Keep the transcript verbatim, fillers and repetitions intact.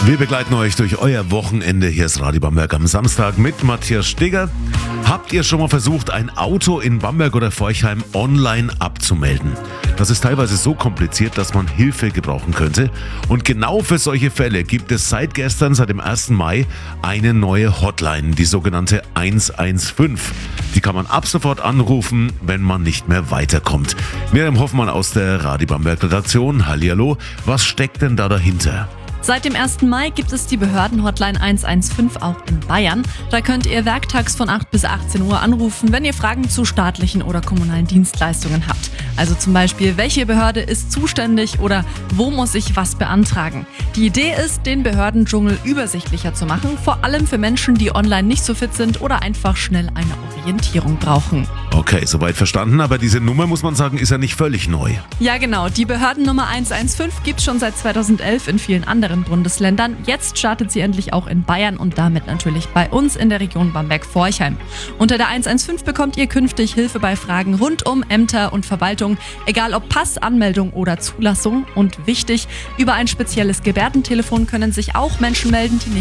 Wir begleiten euch durch euer Wochenende. Hier ist Radio Bamberg am Samstag mit Matthias Steger. Habt ihr schon mal versucht, ein Auto in Bamberg oder Forchheim online abzumelden? Das ist teilweise so kompliziert, dass man Hilfe gebrauchen könnte. Und genau für solche Fälle gibt es seit gestern, seit dem ersten Mai, eine neue Hotline, die sogenannte eins eins fünf. Die kann man ab sofort anrufen, wenn man nicht mehr weiterkommt. Miriam Hoffmann aus der Radio Bamberg Redaktion. Hallihallo, was steckt denn da dahinter? Seit dem ersten Mai gibt es die Behördenhotline eins eins fünf auch in Bayern. Da könnt ihr werktags von acht bis achtzehn Uhr anrufen, wenn ihr Fragen zu staatlichen oder kommunalen Dienstleistungen habt. Also zum Beispiel, welche Behörde ist zuständig oder wo muss ich was beantragen? Die Idee ist, den Behördendschungel übersichtlicher zu machen, vor allem für Menschen, die online nicht so fit sind oder einfach schnell eine Orientierung brauchen. Okay, soweit verstanden, aber diese Nummer, muss man sagen, ist ja nicht völlig neu. Ja genau, die Behördennummer eins eins fünf gibt es schon seit zweitausendelf in vielen anderen Bundesländern. Jetzt startet sie endlich auch in Bayern und damit natürlich bei uns in der Region Bamberg-Forchheim. Unter der eins eins fünf bekommt ihr künftig Hilfe bei Fragen rund um Ämter und Verwaltung, egal ob Pass, Anmeldung oder Zulassung. Und wichtig, über ein spezielles Gebärdentelefon können sich auch Menschen melden, die nicht